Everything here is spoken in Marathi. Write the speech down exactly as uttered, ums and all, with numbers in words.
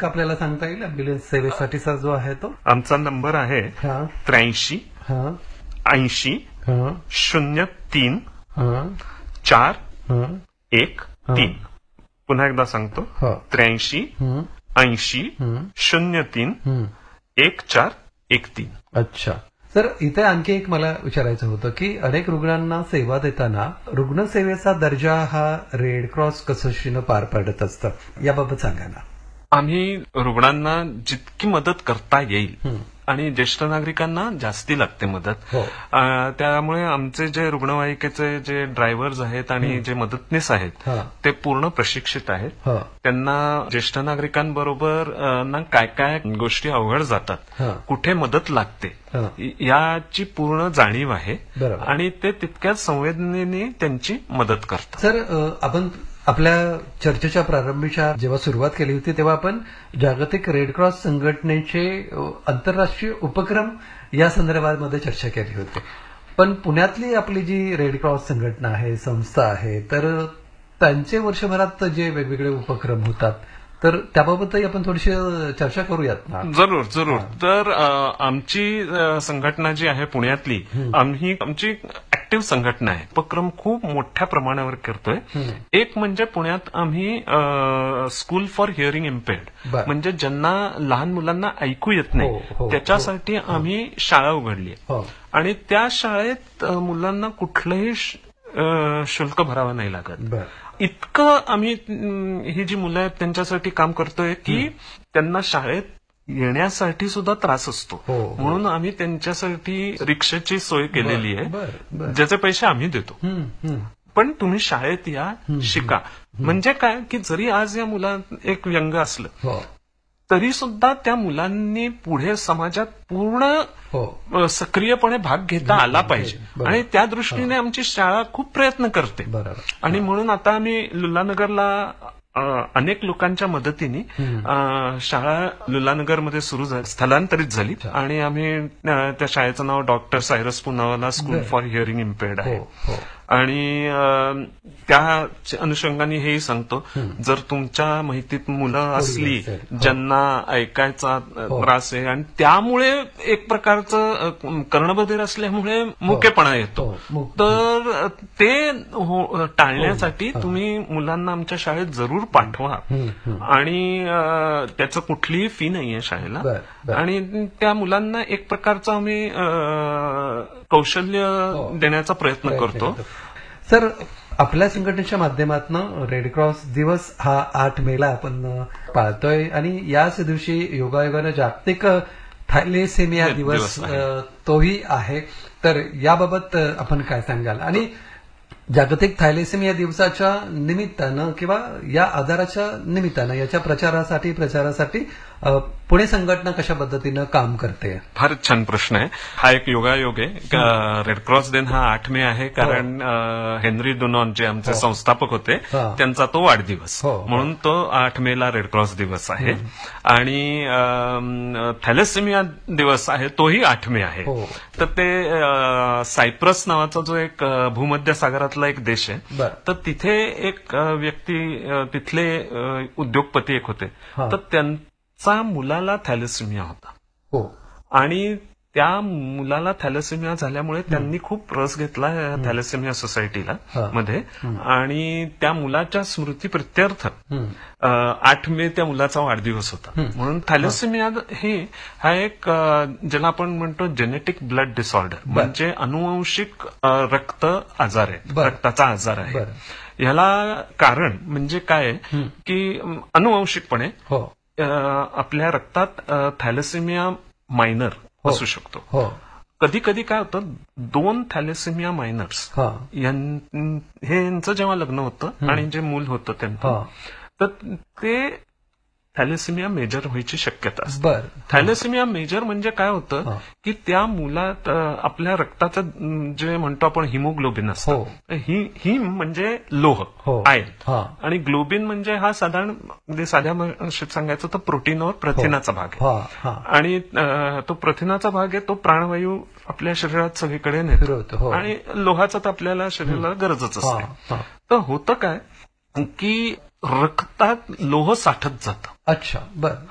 क्रमांक आपल्याला सांगता येईल ऍम्ब्युलन्स सेवेसाठीचा जो आहे तो? आमचा नंबर आहे हा त्र्याऐंशी हा ऐंशी हा शून्य तीन हा चार हा एक तीन. पुन्हा एकदा सांगतो, हो. त्र्याऐंशी हं, ऐंशी हं, शून्य तीन हं. एक चार एक तीन. अच्छा. सर, इथे आणखी एक मला विचारायचं होतं की अनेक रुग्णांना सेवा देताना रुग्णसेवेचा दर्जा हा रेड क्रॉस कसोशीनं पार पाडत असतं, याबाबत सांगा ना. आम्ही रुग्णांना जितकी मदत करता येईल हं. आणि ज्येष्ठ नागरिकांना जास्ती लागते मदत. हो. अं, त्यामुळे आमचे जे रुग्णवाहिकेचे जे ड्रायव्हर्स आहेत आणि जे मदतनीस आहेत हा. ते पूर्ण प्रशिक्षित आहेत. हा. त्यांना ज्येष्ठ नागरिकांबरोबर अं, ना काय काय गोष्टी अवघड जातात, हा. कुठे मदत लागते हा. याची पूर्ण जाणीव आहे बरोबर. आणि ते तितक्याच संवेदनेने त्यांची मदत करतात. सर, अ, आपण आपल्या चर्चेच्या प्रारंभीच्या जेव्हा सुरुवात केली होती तेव्हा आपण जागतिक रेड क्रॉस संघटनेचे अ, आंतरराष्ट्रीय उपक्रम या संदर्भामध्ये चर्चा केली होती. पण पुण्यातली आपली जी रेड क्रॉस संघटना आहे, संस्था आहे, तर त्यांचे वर्षभरात जे वेगवेगळे उपक्रम होतात, तर त्याबाबतही आपण थोडीशी चर्चा करूयात ना. जरूर जरूर. तर अ, आमची अ, संघटना जी आहे पुण्यातली, आम्ही आमची ऍक्टिव्ह संघटना आहे. उपक्रम खूप मोठ्या प्रमाणावर करतोय. एक म्हणजे पुण्यात आम्ही स्कूल फॉर हिअरिंग इम्पेअर्ड, बरं. म्हणजे ज्यांना लहान मुलांना ऐकू येत हो, नाही हो, त्याच्यासाठी आम्ही शाळा उघडली हो. आणि त्या शाळेत अ, मुलांना कुठलंही श- अ, शुल्क भरावं नाही लागत. बरं. इतकं आम्ही अं, ही जी मुलं आहेत त्यांच्यासाठी काम करतोय की त्यांना शाळेत येण्यासाठी सुद्धा त्रास असतो. हो, हो. म्हणून आम्ही त्यांच्यासाठी रिक्षाची सोय केलेली बरं, बरं, आहे, बरं. ज्याचे पैसे आम्ही देतो. हं, हं. पण तुम्ही शाळेत या, शिका. म्हणजे काय की जरी आज या मुलात एक व्यंग असलं हो, तरी सुद्धा त्या मुलांनी पुढे समाजात पूर्ण हो. अ, सक्रियपणे भाग घेता आला पाहिजे बरोबर. आणि त्या दृष्टीने आमची शाळा खूप प्रयत्न करते. बरोबर. आणि म्हणून आता आम्ही लुलानगरला अ, अनेक लोकांच्या मदतीने अ, शाळा लुलानगरमध्ये सुरू झाली, स्थलांतरित झाली आणि आम्ही अ, त्या शाळेचं नाव doctor Cyrus Poonawalla school for hearing इम्पेअर्ड आहे. हो, हो. आणि अ, त्या अनुषंगाने हेही सांगतो, जर तुमच्या माहितीत मुलं असली असेल. हो. ज्यांना ऐकायचा अ, हो. त्रास आहे आणि त्यामुळे एक प्रकारचं अ, कर्णबधीर असल्यामुळे मुकेपणा येतो, हो, मु- तर अ, ते हो- टाळण्यासाठी तुम्ही मुलांना आमच्या शाळेत जरूर पाठवा. हं, हं. आणि अ, त्याचं कुठलीही फी नाहीये शाळेला. बरं, बरं. आणि त्या मुलांना एक प्रकारचं आम्ही अ, कौशल्य देण्याचा प्रयत्न करतो. सर, आपल्या संघटनेच्या माध्यमातून रेड क्रॉस दिवस हा आठ मेला आपण अ, पाळतोय आणि याच दिवशी योगायोगानं जागतिक अ, थॅलेसेमिया हे दिवस दिवस आहे. अ, तोही आहे. तर याबाबत अ, आपण काय सांगाल? आणि जागतिक थॅलेसेमिया दिवसाच्या निमित्तानं किंवा या आजाराच्या निमित्तानं याच्या प्रचारासाठी प्रचारासाठी अ, पुणे संघटना कशा पद्धतीनं काम करते? फारच छान प्रश्न आहे हा. एक योगायोग आहे. रेड क्रॉस दिन हा आठ मे आहे कारण अ, हेनरी डुनॉन जे आमचे हो. संस्थापक होते हा. त्यांचा तो वाढदिवस, हो, हो. म्हणून तो आठ मे ला रेड क्रॉस दिवस आहे. आणि अ, थॅलेसेमिया दिवस आहे तोही आठ मे आहे. हो. तर ते अ, सायप्रस नावाचा जो एक अ, भूमध्य सागरातला एक देश आहे, बरं. तर तिथे एक अ, व्यक्ती अ, तिथले अ, उद्योगपती एक होते, हा. तर त्यांचा मुलाला थॅलेसेमिया होता हो. आणि त्या मुलाला थॅलेसेमिया झाल्यामुळे त्यांनी खूप रस घेतला या थॅलेसेमिया सोसायटीला हा. मध्ये. आणि त्या मुलाच्या स्मृतीप्रित्यर्थ हं. अ, आठ मे त्या मुलाचा वाढदिवस होता. म्हणून थॅलेसेमिया हे हा एक अ, ज्याला आपण म्हणतो जेनेटिक ब्लड डिसऑर्डर, म्हणजे अनुवंशिक अ, रक्त आजार आहे, बरं. रक्ताचा आजार आहे. बरं. ह्याला कारण म्हणजे काय आहे की अम, अनुवंशिकपणे हो. अ, आपल्या रक्तात अ, थॅलेसेमिया मायनर हो. असू शकतो. हो. कधी कधी काय होतं, दोन थॅलेसेमिया मायनर्स हा. यां- हे यांचं जेव्हा लग्न होतं आणि जे मूल होतं त्यांचं, हा. तर ते थॅलेसेमिया मेजर व्हायची शक्यता असते. बर. थॅलेसेमिया मेजर म्हणजे काय हा. होतं की त्या मुलात अ, आपल्या रक्ताचं अम, जे म्हणतो आपण हिमोग्लोबिन हो. असतं, ही हिम म्हणजे लोह, हो. आयन, हा. आणि ग्लोबिन म्हणजे हा साधारण म्हणजे साध्या भाषेत सांगायचं तर प्रोटीनवर प्रथिनाचा भाग आहे. हा. हा. आणि अ, तो प्रथिनाचा भाग आहे, तो प्राणवायू आपल्या शरीरात सगळीकडे नेतो. फिरवतो. हो. आणि लोहाचा तर आपल्याला शरीराला गरजच हा. असते. हा. तर होतं काय की रक्तात लोह साठत जातं अच्छा. बर.